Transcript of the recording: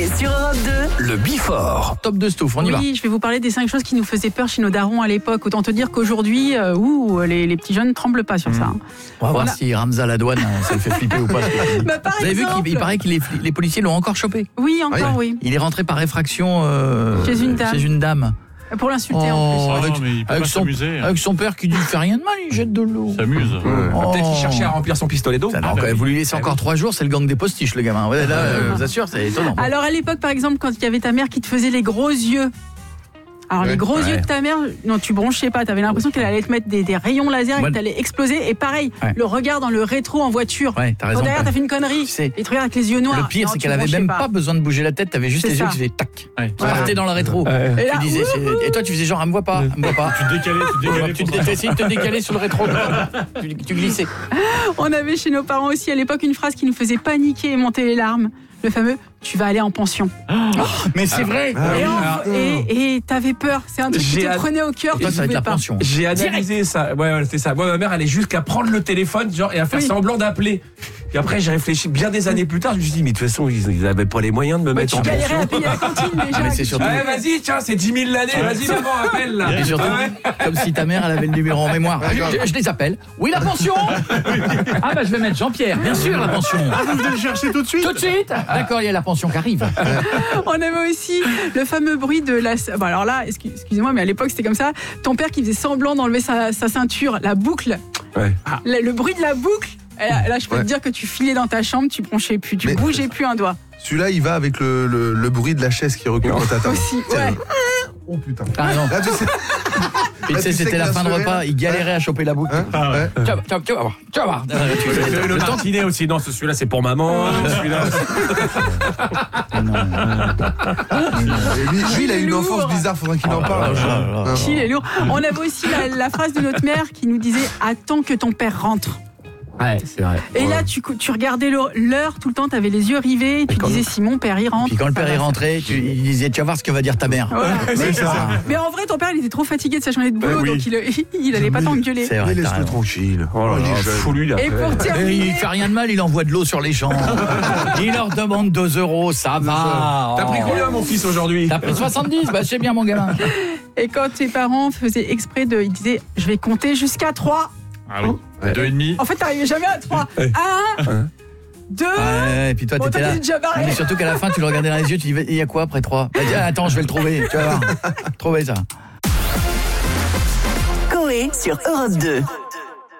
Coé sur Europe 2. Le Before. Top de Stouff, on y va. Oui, je vais vous parler des 5 choses qui nous faisaient peur chez nos darons à l'époque. Autant te dire qu'aujourd'hui, les petits jeunes ne tremblent pas sur ça. On va voir si Ramza la douane, ça le fait flipper ou pas. Par Vous avez vu exemple, qu'il paraît que les policiers l'ont encore chopé. Oui, encore, oui. Il est rentré par effraction Chez une dame. Pour l'insulter en plus. Mais il peut pas s'amuser. Avec son père qui dit fait rien de mal, il jette de l'eau. Il s'amuse. Peut-être qu'il cherchait à remplir son pistolet d'eau. Non, quand vous lui laissez encore 3 jours, c'est le gang des postiches, le gamin. Ouais, là, je vous assure, c'est étonnant. Alors à l'époque, par exemple, quand il y avait ta mère qui te faisait les gros yeux. Alors les gros yeux de ta mère, non, tu bronchais pas, t'avais l'impression qu'elle allait te mettre des rayons laser et que t'allais exploser. Et pareil, le regard dans le rétro en voiture. Ouais, t'as raison. Quand derrière t'as fait une connerie, et tu regardes avec les yeux noirs. Le pire, c'est qu'elle avait même pas besoin de bouger la tête, t'avais juste les yeux qui faisaient tac. Tu partais dans le rétro. Tu disais, et toi tu faisais genre, elle me voit pas, elle me voit pas. Tu décalais. Tu essayais de te décaler sur le rétro. Tu glissais. On avait chez nos parents aussi à l'époque une phrase qui nous faisait paniquer et monter les larmes. Le fameux « tu vas aller en pension ». Mais c'est vrai. Et t'avais peur. C'est un truc qui te prenait au cœur. Et toi, ça va être la pension. J'ai analysé ça. Ouais, c'est ça. Moi, ma mère, elle est jusqu'à prendre le téléphone genre, et à faire semblant d'appeler. Et après, j'ai réfléchi bien des années plus tard. Je me suis dit, mais de toute façon, ils n'avaient pas les moyens de me mettre en pension. Tu galérais à payer la cantine déjà. Mais c'est surtout... Ouais, vas-y, tiens, c'est 10 000 l'année. Vas-y, maman, appelle là. Et surtout, comme si ta mère, elle avait le numéro en mémoire. Je les appelle. Oui, la pension. Ah bah je vais mettre Jean-Pierre. Bien sûr, la pension. Vous venez le chercher tout de suite. Tout de suite. D'accord, il y a la pension qui arrive. On avait aussi le fameux bruit de la... Bon alors là, excusez-moi, mais à l'époque, c'était comme ça. Ton père qui faisait semblant d'enlever sa ceinture, la boucle. Ouais. Le bruit de la boucle. Là, je peux te dire que tu filais dans ta chambre, tu bronchais plus, tu bougeais plus un doigt. Celui-là, il va avec le bruit de la chaise qui recouvre ta table. Aussi, ouais. Oh putain. Ah non. Là, tu sais... Et tu sais, c'était la fin de repas, il galérait à choper la boucle. Tu vas voir. Le tantinet aussi. Non, celui-là, c'est pour maman. Celui-là. Lui, il a une enfance bizarre, faudrait qu'il en parle. Il est lourd. On avait aussi la phrase de notre mère qui nous disait « Attends que ton père rentre ». Ouais, c'est vrai. Et là, tu regardais l'heure tout le temps, t'avais les yeux rivés, tu disais si mon père il rentre. Puis quand le père est rentré, il disait tu vas voir ce que va dire ta mère. Ouais. C'est ça. Mais en vrai, ton père il était trop fatigué de sa journée de boulot, donc il allait pas t'engueuler. C'est vrai. Laisse-le tranquille. Oh là là, fou lui là. Et pour Et terminer, il fait rien de mal, il envoie de l'eau sur les champs. Il leur demande 2 €, ça va. T'as pris combien, mon fils, aujourd'hui? T'as pris 70, bah c'est bien mon gamin. et quand tes parents faisaient exprès ils disaient je vais compter jusqu'à 3. Ah oui. 2,5. En fait, t'arrivais jamais à 3. 1, 2. Ouais, et puis toi Bon, t'étais là. t'es déjà barré. Mais surtout qu'à la fin tu le regardais dans les yeux, tu dis il y a quoi après 3? Bah, tiens, attends, je vais le trouver, tu vas voir. Trouver ça. Coé sur Europe 2.